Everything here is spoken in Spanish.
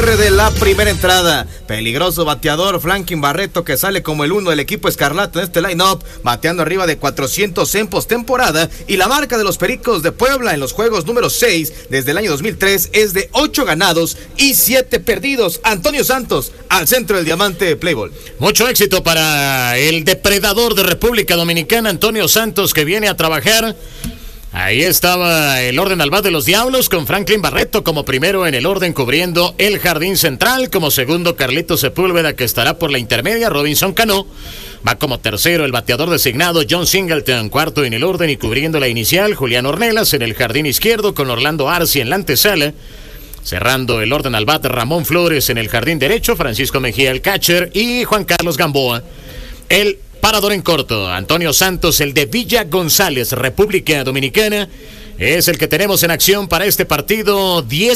cierre de la primera entrada. Peligroso bateador Franklin Barreto, que sale como el 1 del equipo escarlata en este line-up, bateando arriba de 400 en postemporada, y la marca de los Pericos de Puebla en los juegos número 6 desde el año 2003 es de 8 ganados y 7 perdidos. Antonio Santos al centro del diamante Playboy. Mucho éxito para el depredador de República Dominicana, Antonio Santos, que viene a trabajar. Ahí estaba el orden al bat de los Diablos, con Franklin Barreto como primero en el orden cubriendo el jardín central, como segundo Carlitos Sepúlveda, que estará por la intermedia. Robinson Cano va como tercero el bateador designado John Singleton, cuarto en el orden y cubriendo la inicial Julián Ornelas en el jardín izquierdo, con Orlando Arci en la antesala. Cerrando el orden al bat, Ramón Flores en el jardín derecho, Francisco Mejía el catcher y Juan Carlos Gamboa el parador en corto. Antonio Santos, el de Villa González, República Dominicana, es el que tenemos en acción para este partido. 10